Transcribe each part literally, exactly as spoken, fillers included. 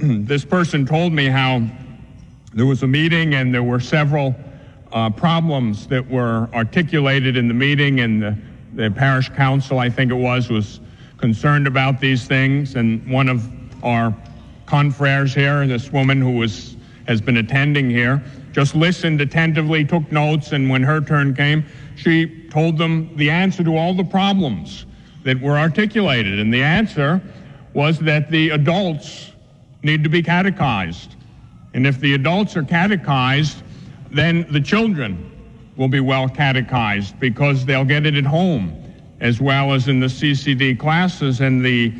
this person told me how there was a meeting and there were several uh, problems that were articulated in the meeting, and the, the parish council, I think it was, was concerned about these things. And one of our confreres here, this woman who was has been attending here, just listened attentively, took notes, and when her turn came, she told them the answer to all the problems that were articulated. And the answer was that the adults need to be catechized. And if the adults are catechized, then the children will be well catechized, because they'll get it at home as well as in the C C D classes. And the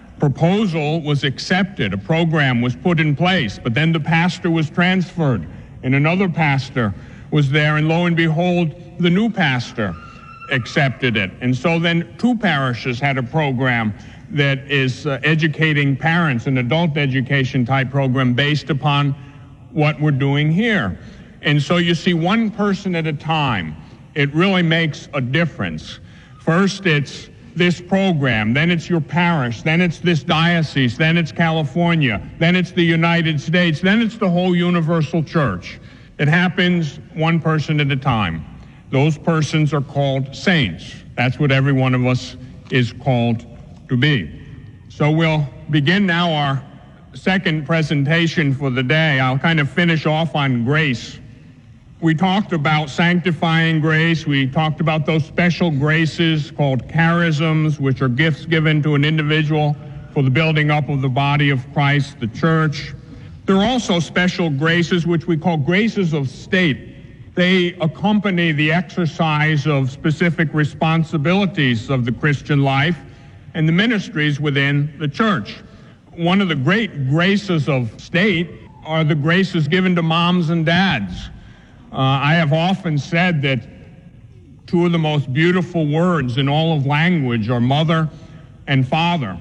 proposal was accepted. A program was put in place, but then the pastor was transferred and another pastor was there, and lo and behold, the new pastor accepted it. And so then two parishes had a program that is uh, educating parents, an adult education type program based upon what we're doing here. And so you see, one person at a time, it really makes a difference. First, it's this program, then it's your parish, then it's this diocese, then it's California, then it's the United States, then it's the whole universal church. It happens one person at a time. Those persons are called saints. That's what every one of us is called to be. So we'll begin now our second presentation for the day. I'll kind of finish off on grace. We talked about sanctifying grace. We talked about those special graces called charisms, which are gifts given to an individual for the building up of the body of Christ, the church. There are also special graces, which we call graces of state. They accompany the exercise of specific responsibilities of the Christian life and the ministries within the church. One of the great graces of state are the graces given to moms and dads. Uh, I have often said that two of the most beautiful words in all of language are mother and father.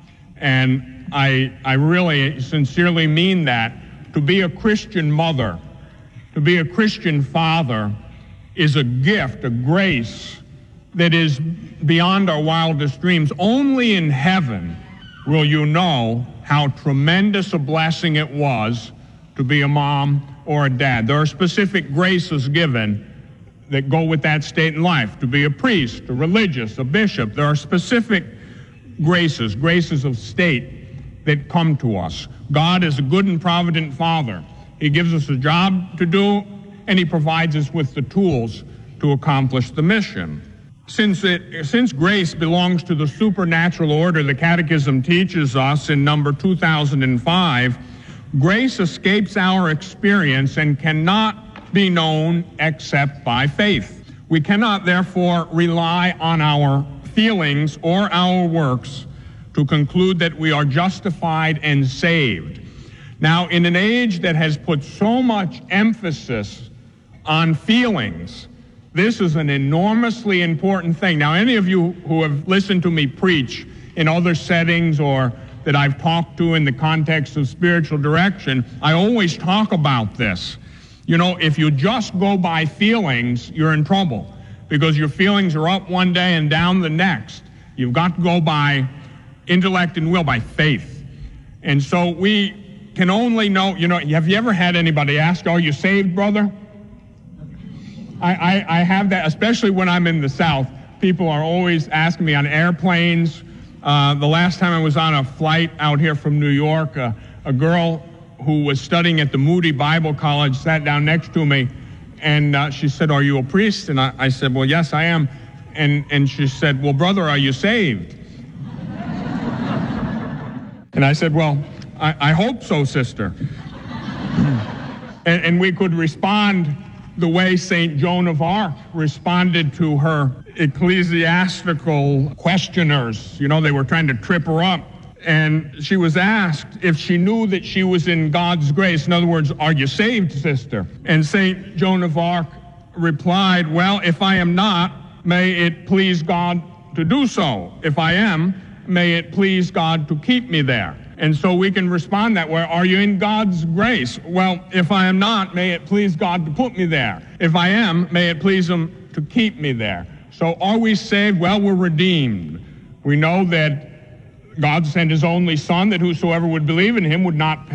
And I, I really sincerely mean that. To be a Christian mother, to be a Christian father, is a gift, a grace that is beyond our wildest dreams. Only in heaven will you know how tremendous a blessing it was to be a mom or a dad. There are specific graces given that go with that state in life. To be a priest, a religious, a bishop, there are specific graces, graces of state that come to us. God is a good and provident Father. He gives us a job to do, and He provides us with the tools to accomplish the mission. Since it, since grace belongs to the supernatural order, the Catechism teaches us in number two thousand five, grace escapes our experience and cannot be known except by faith. We cannot, therefore, rely on our feelings or our works to conclude that we are justified and saved. Now, in an age that has put so much emphasis on feelings, this is an enormously important thing. Now, any of you who have listened to me preach in other settings or that I've talked to in the context of spiritual direction, I always talk about this. You know, if you just go by feelings, you're in trouble, because your feelings are up one day and down the next. You've got to go by intellect and will, by faith. And so we can only know, you know, have you ever had anybody ask, are you saved, brother? I, I, I have that, especially when I'm in the South. People are always asking me on airplanes. Uh, the last time I was on a flight out here from New York, uh, a girl who was studying at the Moody Bible College sat down next to me, and uh, she said, are you a priest? And I, I said, well, yes, I am. And, and she said, well, brother, are you saved? And I said, well, I, I hope so, sister. and, and we could respond the way Saint Joan of Arc responded to her ecclesiastical questioners. You know, they were trying to trip her up. And she was asked if she knew that she was in God's grace. In other words, are you saved, sister? And Saint Joan of Arc replied, well, if I am not, may it please God to do so. If I am, may it please God to keep me there. And so we can respond that way. Are you in God's grace? Well, if I am not, may it please God to put me there. If I am, may it please Him to keep me there. So are we saved? Well, we're redeemed. We know that God sent His only Son, that whosoever would believe in Him would not